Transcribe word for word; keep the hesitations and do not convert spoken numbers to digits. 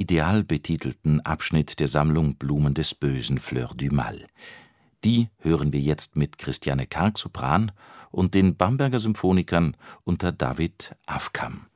Ideal betitelten Abschnitt der Sammlung Blumen des Bösen, Fleurs du Mal. Die hören wir jetzt mit Christiane Karg, Sopran, und den Bamberger Symphonikern unter David Afkam.